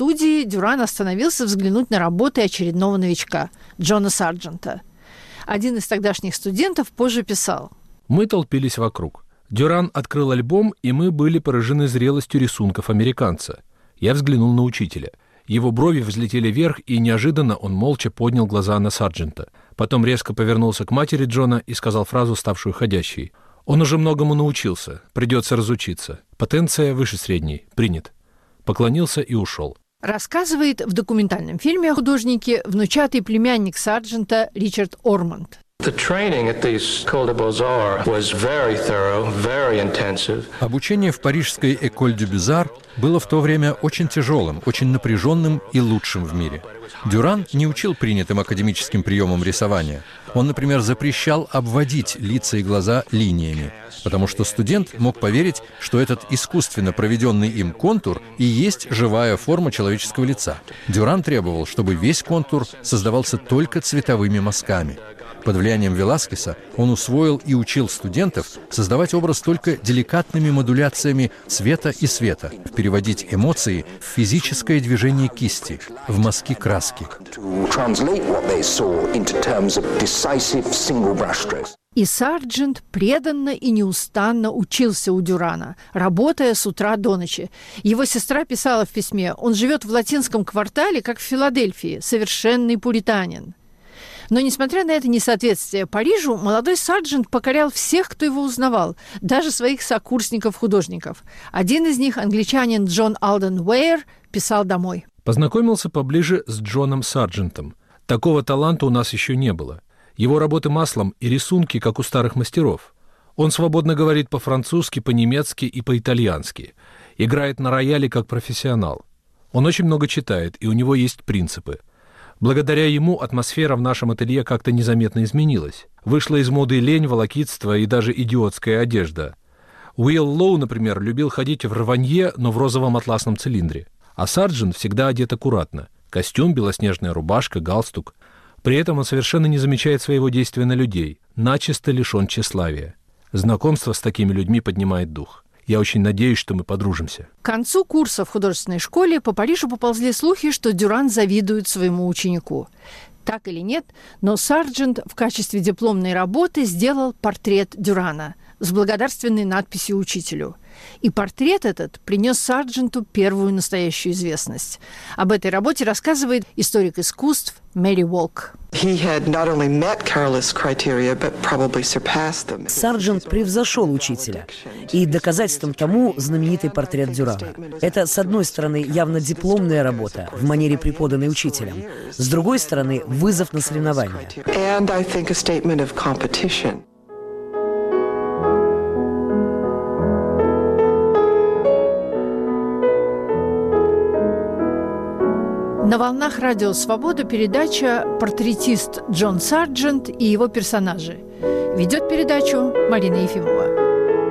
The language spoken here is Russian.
студии Дюран остановился взглянуть на работы очередного новичка – Джона Сарджента. Один из тогдашних студентов позже писал: «Мы толпились вокруг. Дюран открыл альбом, и мы были поражены зрелостью рисунков американца. Я взглянул на учителя. Его брови взлетели вверх, и неожиданно он молча поднял глаза на Сарджента. Потом резко повернулся к матери Джона и сказал фразу, ставшую ходящей. Он уже многому научился, придется разучиться. Потенция выше средней. Принят». Поклонился и ушел. Рассказывает в документальном фильме о художнике внучатый племянник Сарджента Ричард Орманд. Обучение в парижской École du Beaux-Arts было в то время очень тяжелым, очень напряженным и лучшим в мире. Дюран не учил принятым академическим приемам рисования. Он, например, запрещал обводить лица и глаза линиями, потому что студент мог поверить, что этот искусственно проведенный им контур и есть живая форма человеческого лица. Дюран требовал, чтобы весь контур создавался только цветовыми мазками. Под влиянием Веласкеса он усвоил и учил студентов создавать образ только деликатными модуляциями цвета и света, переводить эмоции в физическое движение кисти, в мазки краски. И Сарджент преданно и неустанно учился у Дюрана, работая с утра до ночи. Его сестра писала в письме: «Он живет в латинском квартале, как в Филадельфии, совершенный пуританин». Но, несмотря на это несоответствие Парижу, молодой Сарджент покорял всех, кто его узнавал, даже своих сокурсников-художников. Один из них, англичанин Джон Алден Уэйр, писал домой: «Познакомился поближе с Джоном Сарджентом. Такого таланта у нас еще не было. Его работы маслом и рисунки, как у старых мастеров. Он свободно говорит по-французски, по-немецки и по-итальянски. Играет на рояле как профессионал. Он очень много читает, и у него есть принципы. Благодаря ему атмосфера в нашем ателье как-то незаметно изменилась. Вышла из моды лень, волокитство и даже идиотская одежда. Уилл Лоу, например, любил ходить в рванье, но в розовом атласном цилиндре. А Сарджент всегда одет аккуратно. Костюм, белоснежная рубашка, галстук. При этом он совершенно не замечает своего действия на людей, начисто лишен тщеславия. Знакомство с такими людьми поднимает дух. Я очень надеюсь, что мы подружимся». К концу курса в художественной школе по Парижу поползли слухи, что Дюран завидует своему ученику. Так или нет, но Сарджент в качестве дипломной работы сделал портрет Дюрана с благодарственной надписью учителю. И портрет этот принес Сардженту первую настоящую известность. Об этой работе рассказывает историк искусств Мэри Уолк. Сарджент превзошел учителя. И доказательством тому знаменитый портрет Дюрана. Это, с одной стороны, явно дипломная работа в манере, преподанной учителем. С другой стороны, вызов на соревнования. На волнах Радио Свобода передача «Портретист Джон Сарджент и его персонажи». Ведет передачу Марина Ефимова.